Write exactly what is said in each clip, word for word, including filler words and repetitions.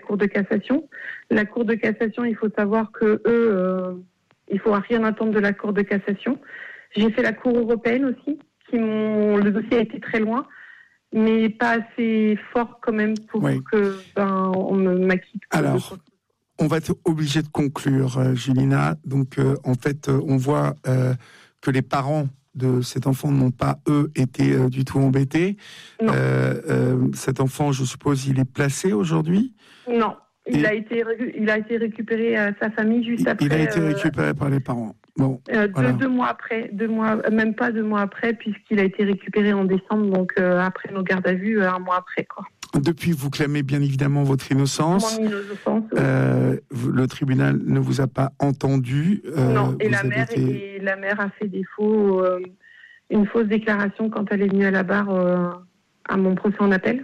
Cour de cassation. La Cour de cassation, il faut savoir que eux, euh, il ne faut rien attendre de la Cour de cassation. J'ai fait la Cour européenne aussi, qui m'ont, le dossier a été très loin, mais pas assez fort quand même pour oui. que ben, on me m'acquitte. Alors, on va être obligé de conclure, euh, Julina. Donc, euh, en fait, euh, on voit euh, que les parents de cet enfant n'ont pas, eux, été euh, du tout embêtés. Non. Euh, euh, cet enfant, je suppose, il est placé aujourd'hui ? Non, il, Et a été, il a été récupéré à sa famille juste il, après. Il a été euh, récupéré par les parents. Bon, euh, deux, voilà. deux mois après, deux mois, même pas deux mois après, puisqu'il a été récupéré en décembre, donc euh, après nos gardes à vue, un mois après, quoi. Depuis, vous clamez bien évidemment votre innocence. Mon innocence. Oui. Euh, le tribunal ne vous a pas entendu. Euh, non, et la mère, été... et la mère a fait défaut, euh, une fausse déclaration quand elle est venue à la barre euh, à mon procès en appel.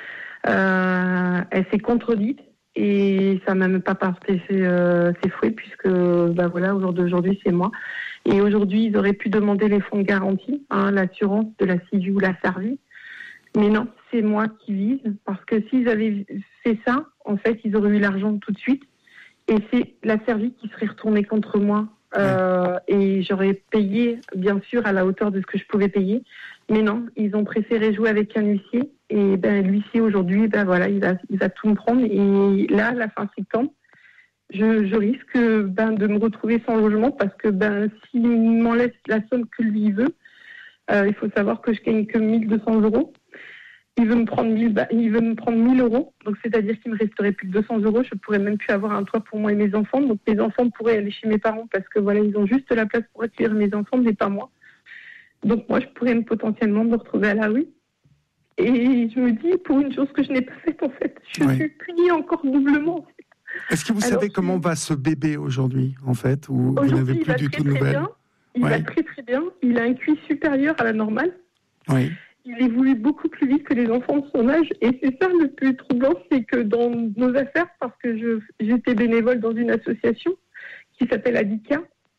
Euh, elle s'est contredite et ça m'a même pas porté ses, euh, ses fruits puisque, bah voilà, au jour d'aujourd'hui, c'est moi. Et aujourd'hui, ils auraient pu demander les fonds de garantie, hein, l'assurance de la C I V ou la Sarvi. Mais non, c'est moi qui vise, parce que s'ils avaient fait ça, en fait, ils auraient eu l'argent tout de suite, et c'est la Sarvi qui serait retournée contre moi, euh, et j'aurais payé, bien sûr, à la hauteur de ce que je pouvais payer. Mais non, ils ont préféré jouer avec un huissier, et ben l'huissier aujourd'hui, ben voilà, il va, il va tout me prendre, et là, à la fin septembre, je, je risque ben de me retrouver sans logement, parce que ben s'il m'enlève la somme que lui veut, euh, il faut savoir que je gagne que mille deux cents euros. Il veut me prendre mille, il veut me prendre mille euros, donc c'est-à-dire qu'il me resterait plus que deux cents euros. Je pourrais même plus avoir un toit pour moi et mes enfants. Donc mes enfants pourraient aller chez mes parents parce que voilà, ils ont juste la place pour accueillir mes enfants, mais pas moi. Donc moi, je pourrais me, potentiellement me retrouver à la rue. Et je me dis, pour une chose que je n'ai pas faite en fait, je oui. suis punie encore doublement. En fait. Est-ce que vous Alors, savez comment va ce bébé aujourd'hui, en fait, ou vous n'avez plus du tout de nouvelles? Bien. Il ouais. va très très bien. Il a un Q I supérieur à la normale. Oui. Il évolue beaucoup plus vite que les enfants de son âge. Et c'est ça le plus troublant, c'est que dans nos affaires, parce que je, j'étais bénévole dans une association qui s'appelle Adika,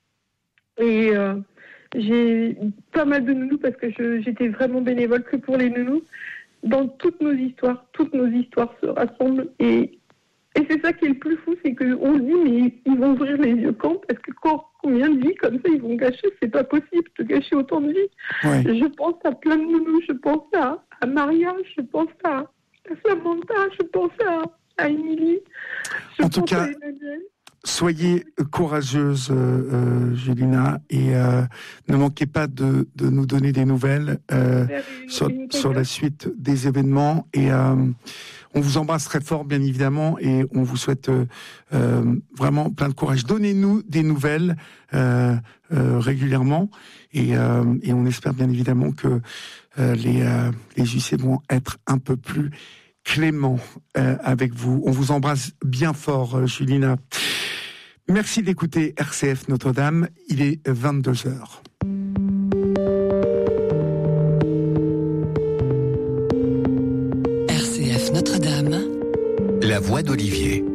et euh, j'ai pas mal de nounous parce que je, j'étais vraiment bénévole que pour les nounous. Dans toutes nos histoires, toutes nos histoires se rassemblent. Et, et c'est ça qui est le plus fou, c'est qu'on se dit, mais ils vont ouvrir les yeux quand? Parce que quand, combien de vies comme ça ils vont gâcher? C'est pas possible de gâcher autant de vies. Ouais. Je pense à plein de nounous, je pense à, à Maria, je pense à, à Samantha, je pense à, à Émilie. En tout cas, soyez courageuse, euh, Julina, et euh, ne manquez pas de, de nous donner des nouvelles euh, sur, sur la suite des événements. Et euh, on vous embrasse très fort, bien évidemment, et on vous souhaite euh, euh, vraiment plein de courage. Donnez-nous des nouvelles euh, euh, régulièrement, et, euh, et on espère bien évidemment que euh, les, euh, les huissiers vont être un peu plus cléments euh, avec vous. On vous embrasse bien fort, euh, Julina. Merci d'écouter R C F Notre-Dame. Il est vingt-deux heures. R C F Notre-Dame. La voix d'Olivier.